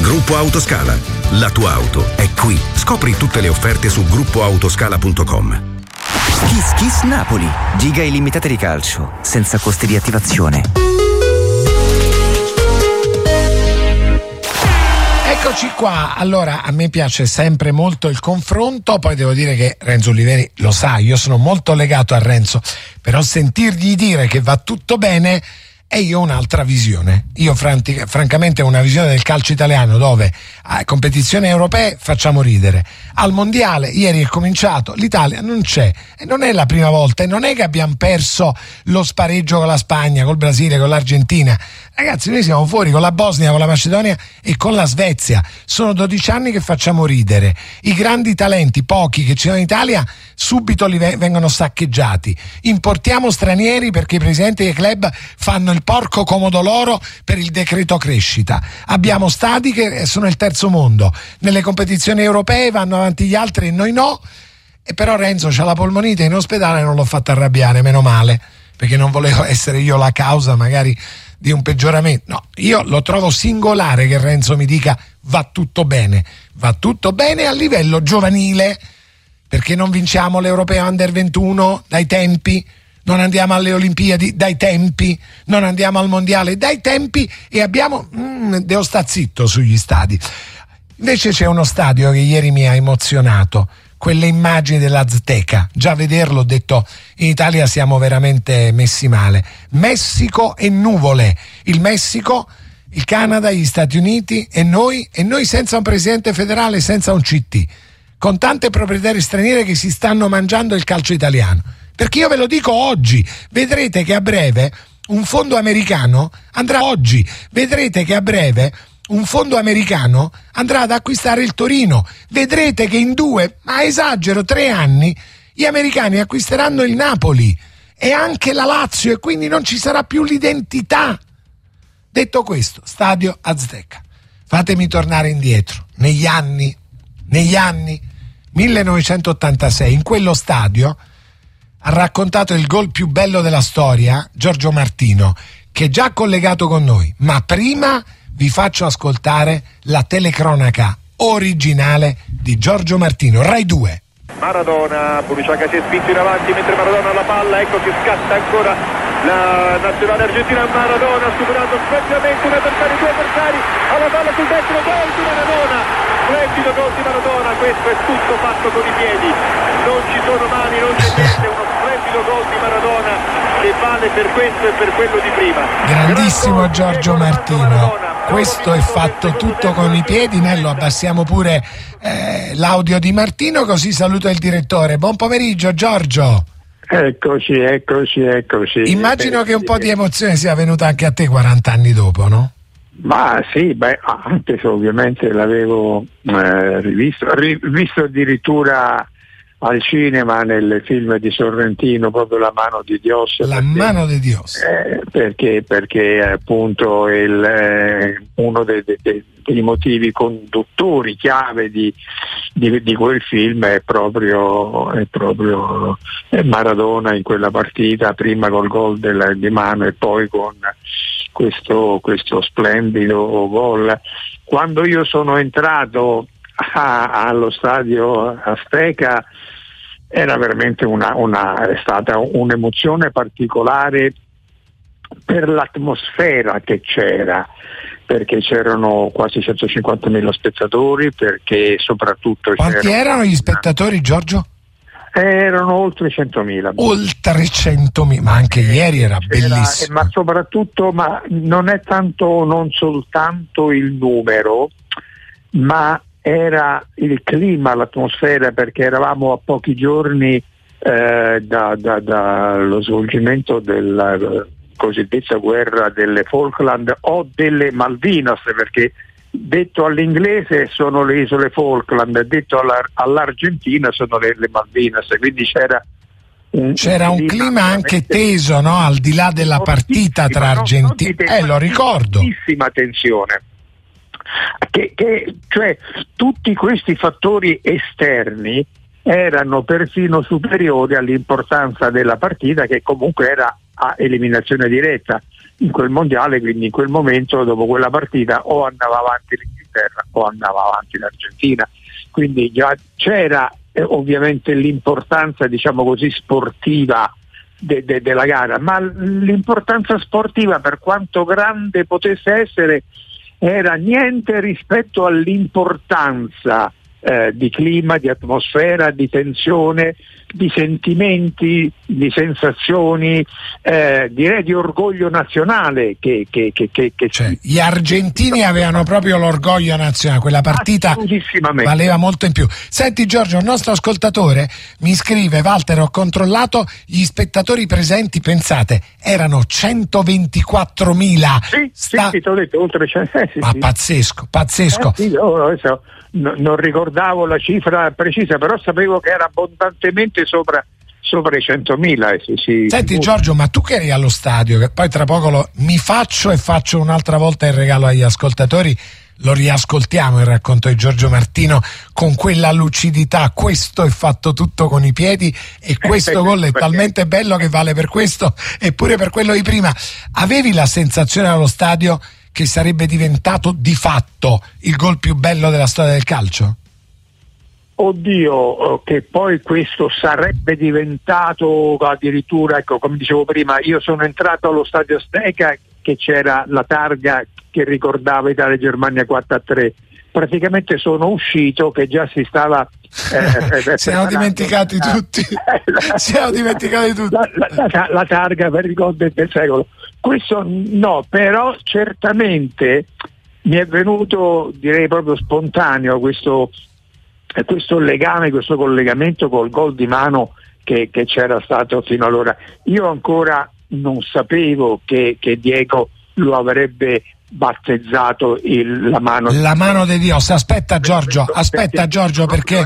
Gruppo Autoscala. La tua auto è qui. Scopri tutte le offerte su gruppoautoscala.com. Kiss Kiss Napoli. Giga illimitate di calcio, senza costi di attivazione. Eccoci qua. Allora, a me piace sempre molto il confronto, poi devo dire che Renzo Oliveri lo sa, io sono molto legato a Renzo, però sentirgli dire che va tutto bene. E io ho un'altra visione. Io francamente ho una visione del calcio italiano dove a competizioni europee facciamo ridere. Al mondiale, ieri è cominciato, l'Italia non c'è. E non è la prima volta, e non è che abbiamo perso lo spareggio con la Spagna, col Brasile, con l'Argentina. Ragazzi, noi siamo fuori con la Bosnia, con la Macedonia e con la Svezia. Sono 12 anni che facciamo ridere. I grandi talenti, pochi che ci sono in Italia, subito vengono saccheggiati. Importiamo stranieri perché i presidenti dei club fanno il porco comodo loro per il decreto crescita. Abbiamo stadi che sono il terzo mondo. Nelle competizioni europee vanno avanti gli altri e noi no. E però Renzo c'ha la polmonite in ospedale, non l'ho fatto arrabbiare, meno male, perché non volevo essere io la causa magari di un peggioramento. No, io lo trovo singolare che Renzo mi dica va tutto bene a livello giovanile, perché non vinciamo l'Europeo Under 21 dai tempi, non andiamo alle Olimpiadi dai tempi, non andiamo al Mondiale dai tempi e abbiamo devo sta zitto sugli stadi. Invece c'è uno stadio che ieri mi ha emozionato, quelle immagini dell'Azteca, già vederlo ho detto in Italia siamo veramente messi male. Messico e nuvole, il Messico, il Canada, gli Stati Uniti e noi senza un presidente federale, senza un CT, con tante proprietarie straniere che si stanno mangiando il calcio italiano. Perché io ve lo dico oggi, vedrete che a breve un fondo americano andrà ad acquistare il Torino. Vedrete che in 3 anni gli americani acquisteranno il Napoli e anche la Lazio e quindi non ci sarà più l'identità. Detto questo, stadio Azteca. Fatemi tornare indietro, negli anni 1986, in quello stadio ha raccontato il gol più bello della storia Giorgio Martino, che è già collegato con noi, ma prima vi faccio ascoltare la telecronaca originale di Giorgio Martino, Rai 2. Maradona, Buriciaga si è spinto in avanti mentre Maradona ha la palla, ecco che scatta ancora la nazionale argentina. Maradona ha superato splendidamente un avversario, 2 avversari, alla palla sul destro, gol di Maradona, splendido gol di Maradona. Questo è tutto fatto con i piedi, non ci sono mani, non c'è niente, uno splendido gol di Maradona che vale per questo e per quello di prima. Grandissimo Giorgio Martino. Questo è fatto tutto con i piedi. Nello, abbassiamo pure l'audio di Martino, così saluto il direttore. Buon pomeriggio Giorgio. Eccoci. Immagino che un po' di emozione sia venuta anche a te 40 anni dopo, no? Ma sì, anche se ovviamente l'avevo visto addirittura al cinema nel film di Sorrentino, proprio La mano di Dios. Mano di Dios. Perché appunto uno dei motivi conduttori chiave di quel film è proprio Maradona in quella partita, prima col gol di mano e poi con questo splendido gol. Quando io sono entrato allo stadio Azteca era veramente è stata un'emozione particolare per l'atmosfera che c'era, perché c'erano quasi 150.000 spettatori, perché soprattutto quanti erano gli spettatori, Giorgio? Erano oltre 100.000. Oltre 100.000, ma anche ieri era bellissimo. Ma soprattutto, non è tanto, non soltanto il numero, ma era il clima, l'atmosfera, perché eravamo a pochi giorni dallo svolgimento della cosiddetta guerra delle Falkland o delle Malvinas, perché detto all'inglese sono le isole Falkland, detto all'Argentina sono le Malvinas, quindi c'era un clima anche teso, no? Al di là della partita tra Argentina, lo ricordo, fortissima tensione, cioè tutti questi fattori esterni erano persino superiori all'importanza della partita, che comunque era a eliminazione diretta in quel mondiale, quindi in quel momento, dopo quella partita, o andava avanti l'Inghilterra o andava avanti l'Argentina, quindi già c'era ovviamente l'importanza, diciamo così, sportiva della gara, ma l'importanza sportiva, per quanto grande potesse essere, era niente rispetto all'importanza di clima, di atmosfera, di tensione, di sentimenti, di sensazioni, direi di orgoglio nazionale che cioè, gli argentini avevano proprio l'orgoglio nazionale, quella partita valeva molto in più. Senti Giorgio, il nostro ascoltatore mi scrive: Walter, ho controllato gli spettatori presenti, pensate, erano 124.000. Sì, ti ho detto, oltre 100. Ma pazzesco. Non ricordavo la cifra precisa, però sapevo che era abbondantemente sopra i 100.000. Sì. Senti Giorgio, ma tu che eri allo stadio, che poi tra poco faccio un'altra volta il regalo agli ascoltatori, lo riascoltiamo il racconto di Giorgio Martino con quella lucidità: questo è fatto tutto con i piedi e questo gol è talmente bello che vale per questo e pure per quello di prima. Avevi la sensazione allo stadio che sarebbe diventato di fatto il gol più bello della storia del calcio? Oddio, che poi questo sarebbe diventato addirittura, ecco, come dicevo prima, io sono entrato allo Stadio Azteca che c'era la targa che ricordava Italia-Germania 4-3, praticamente sono uscito che già si stava siamo dimenticati tutti la targa per il gol del secolo. Questo no, però certamente mi è venuto, direi proprio spontaneo, questo legame, questo collegamento col gol di mano che c'era stato fino allora. Io ancora non sapevo che Diego lo avrebbe battezzato la mano di Dios. Aspetta Giorgio, perché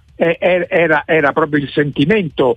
era proprio il sentimento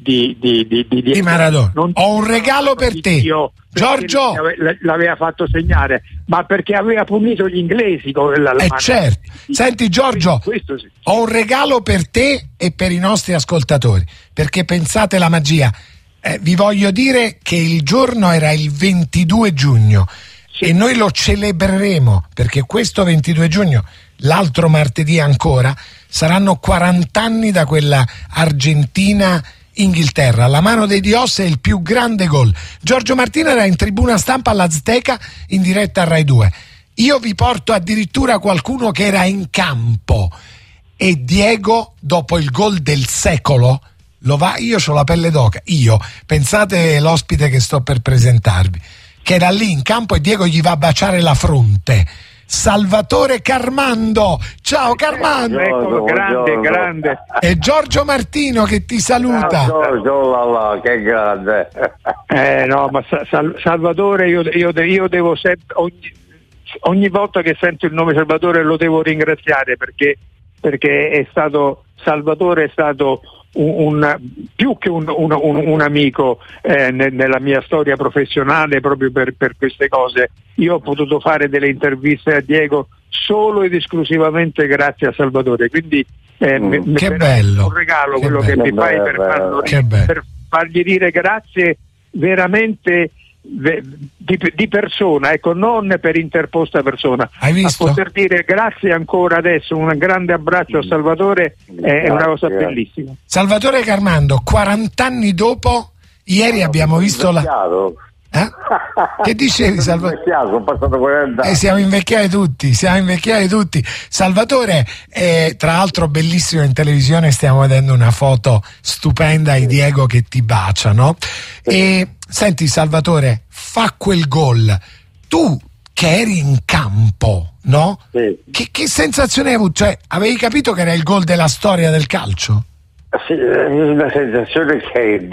di Maradona. Ho un regalo per te, Giorgio. L'aveva fatto segnare, ma perché aveva punito gli inglesi con la mano. Certo. Senti Giorgio, questo sì. Ho un regalo per te e per i nostri ascoltatori, perché pensate la magia. Vi voglio dire che il giorno era il 22 giugno e noi lo celebreremo, perché questo 22 giugno, l'altro martedì ancora, saranno 40 anni da quella Argentina-Inghilterra. La mano dei Dios è il più grande gol. Giorgio Martino era in tribuna stampa all'Azteca in diretta a Rai 2. Io vi porto addirittura qualcuno che era in campo, e Diego, dopo il gol del secolo, io c'ho la pelle d'oca, pensate l'ospite che sto per presentarvi, che era lì in campo e Diego gli va a baciare la fronte. Salvatore Carmando, ciao Carmando. Ecco, grande. E Giorgio Martino che ti saluta. Che grande. No, ma Salvatore, io devo sempre, ogni volta che sento il nome Salvatore lo devo ringraziare, perché Salvatore è stato più che un amico nella mia storia professionale, proprio per queste cose. Io ho potuto fare delle interviste a Diego solo ed esclusivamente grazie a Salvatore, quindi che bello, un regalo quello che mi fai per fargli dire grazie veramente di persona, ecco, non per interposta persona. Hai visto? A poter dire grazie ancora adesso, un grande abbraccio a Salvatore, è una cosa bellissima. Salvatore Carmando, 40 anni dopo, ieri abbiamo visto Che dicevi, Salvatore? Sono passato 40 anni. Siamo invecchiati tutti. Salvatore, tra l'altro bellissimo, in televisione stiamo vedendo una foto stupenda di Diego che ti bacia, no? E senti Salvatore, fa quel gol, tu che eri in campo, no? Sì. Che sensazione hai avuto? Cioè, avevi capito che era il gol della storia del calcio? Sì, una sensazione che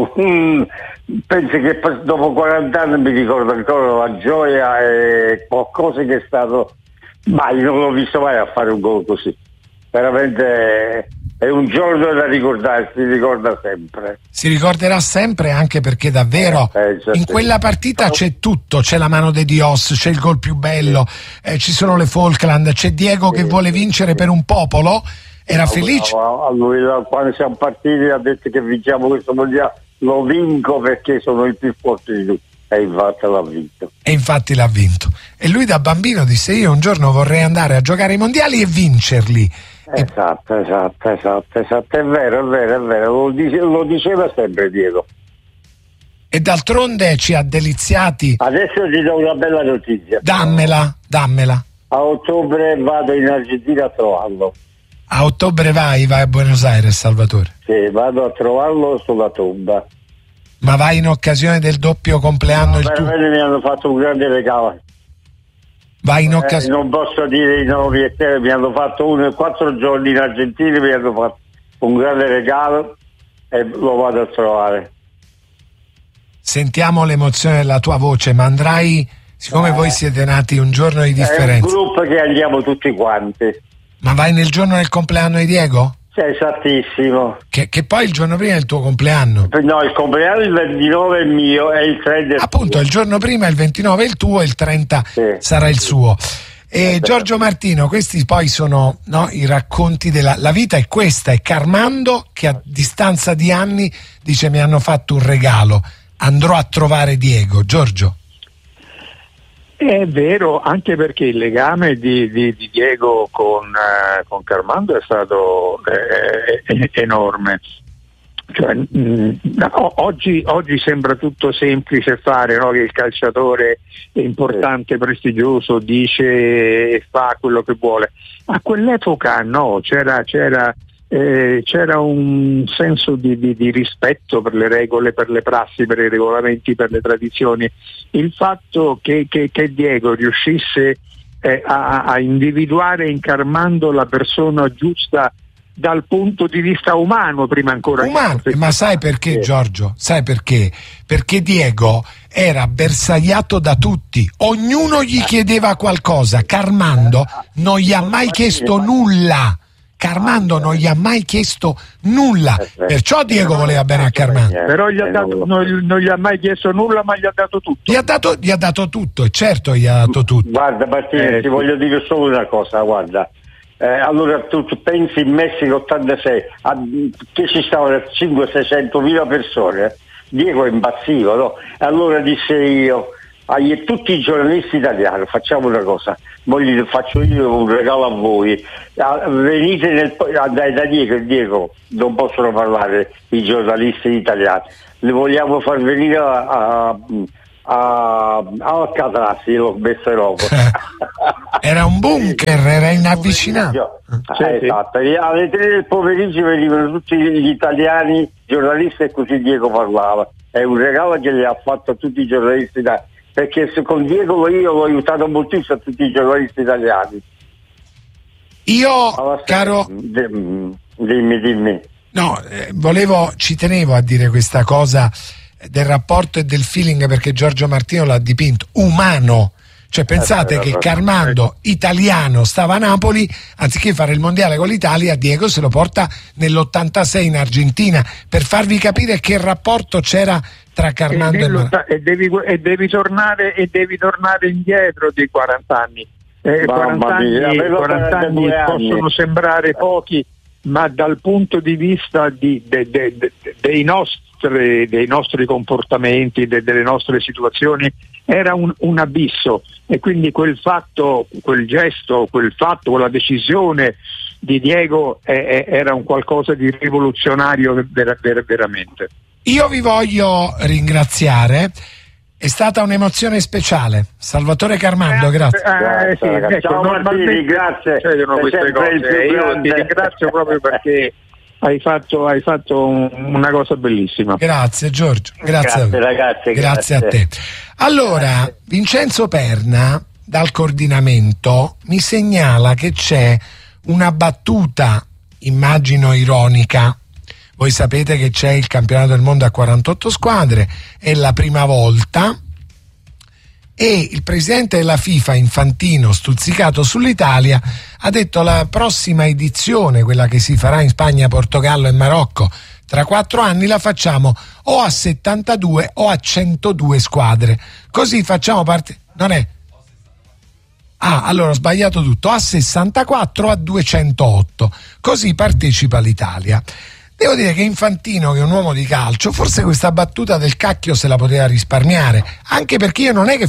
penso che dopo 40 anni mi ricordo ancora la gioia e qualcosa che è stato, ma io non l'ho visto mai a fare un gol così. Veramente è un giorno da ricordare, si ricorda sempre. Si ricorderà sempre, anche perché davvero in quella partita c'è tutto, c'è la mano di Dios, c'è il gol più bello, ci sono le Falkland, c'è Diego che vuole vincere per un popolo. Era felice. Lui, quando siamo partiti, ha detto che vinciamo questo mondiale, lo vinco perché sono il più forte di tutti. E infatti l'ha vinto. E lui da bambino disse: io un giorno vorrei andare a giocare ai mondiali e vincerli. Esatto, è vero, lo diceva sempre Diego. E d'altronde ci ha deliziati. Adesso ti do una bella notizia. Dammela. A ottobre vado in Argentina a trovarlo. A ottobre vai a Buenos Aires, Salvatore? Sì, vado a trovarlo sulla tomba. Ma vai in occasione del doppio compleanno? Per me mi hanno fatto un grande regalo. Vai in occasione? Non posso dire i nomi, mi hanno fatto 4 giorni in Argentina, mi hanno fatto un grande regalo e lo vado a trovare. Sentiamo l'emozione della tua voce, ma andrai, siccome voi siete nati un giorno di differenza. È un gruppo che andiamo tutti quanti. Ma vai nel giorno del compleanno di Diego? Sì, esattissimo. Che poi il giorno prima è il tuo compleanno. No, il compleanno il 29 è il mio e il 30 è il appunto tuo. Il giorno prima è il 29 è il tuo e il 30 sarà il suo. E Giorgio Martino, questi poi sono i racconti la vita è questa, è Carmando che a distanza di anni dice: mi hanno fatto un regalo, andrò a trovare Diego. Giorgio. È vero, anche perché il legame di Diego con Carmando è stato enorme. Cioè, oggi sembra tutto semplice fare, no? Che il calciatore è importante, prestigioso, dice e fa quello che vuole. A quell'epoca no, c'era un senso di rispetto per le regole, per le prassi, per i regolamenti, per le tradizioni. Il fatto che Diego riuscisse a individuare in Carmando la persona giusta dal punto di vista umano, prima ancora ma sai perché, Giorgio? Sai perché? Perché Diego era bersagliato da tutti, ognuno gli chiedeva qualcosa. Carmando non gli ha mai chiesto nulla. Non perciò Diego voleva bene a Carmando. Però non gli ha mai chiesto nulla, ma gli ha dato tutto. Gli ha dato tutto, e certo gli ha dato tutto. Guarda Martino, ti voglio dire solo una cosa, guarda. Allora tu pensi in Messico 86 che ci stavano 500-600 mila persone, Diego impazziva, no? Allora disse io a tutti i giornalisti italiani: facciamo una cosa, faccio io un regalo a voi, venite da Diego non possono parlare i giornalisti italiani, li vogliamo far venire a Alcatraz, lo besserovo. Era un bunker, era inavvicinato. Esatto, alle 3 del pomeriggio venivano tutti gli italiani giornalisti e così Diego parlava. È un regalo che gli ha fatto a tutti i giornalisti italiani, perché con Diego io l'ho aiutato moltissimo a tutti i giornalisti italiani. Caro, dimmi. No, ci tenevo a dire questa cosa del rapporto e del feeling, perché Giorgio Martino l'ha dipinto umano. Cioè pensate che Carmando, italiano, stava a Napoli, anziché fare il mondiale con l'Italia, Diego se lo porta nell'86 in Argentina, per farvi capire che rapporto c'era tra Carmando e devi tornare indietro di 40 anni. 40 anni possono sembrare pochi, ma dal punto di vista dei nostri comportamenti, delle nostre situazioni, era un abisso. E quindi quel gesto, quella decisione di Diego era un qualcosa di rivoluzionario veramente. Io vi voglio ringraziare, è stata un'emozione speciale. Salvatore Carmando, grazie. Ciao Martini, grazie. Queste cose. Io ti ringrazio proprio perché hai fatto una cosa bellissima. Grazie Giorgio, grazie ragazzi, grazie a te. Allora, Vincenzo Perna dal coordinamento mi segnala che c'è una battuta, immagino ironica. Voi sapete che c'è il campionato del mondo a 48 squadre, è la prima volta, e il presidente della FIFA Infantino, stuzzicato sull'Italia, ha detto: la prossima edizione, quella che si farà in Spagna, Portogallo e Marocco tra 4 anni, la facciamo o a 72 o a 102 squadre, così facciamo parte. Non è? Allora ho sbagliato tutto, a 64 o a 208, così partecipa l'Italia. Devo dire che Infantino, che è un uomo di calcio, forse questa battuta del cacchio se la poteva risparmiare, anche perché io non è che